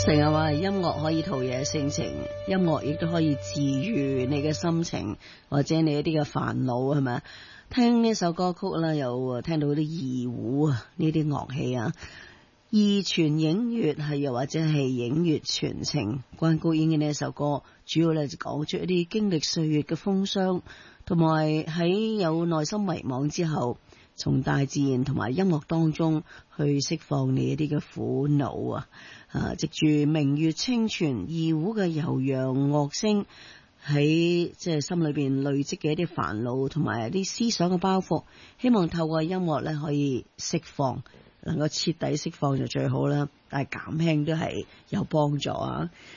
成日話音樂可以陶冶性情，音樂亦都可以治癒你嘅心情，或者你一啲嘅煩惱，係咪啊？聽呢首歌曲啦，有聽到啲二胡啊，呢啲樂器啊，二泉映月係又或者係映月傳情。關菊英嘅呢一首歌，主要咧就講出一啲經歷歲月嘅風霜，同埋喺有內心迷惘之後，從大自然同埋音樂當中去釋放你一啲嘅苦惱啊！藉住明月清泉，二胡嘅悠揚樂聲，喺即係心裏邊累積嘅一啲煩惱同埋一啲思想嘅包袱，希望透過音樂咧可以釋放，能夠徹底釋放就最好啦，但係減輕都係有幫助啊！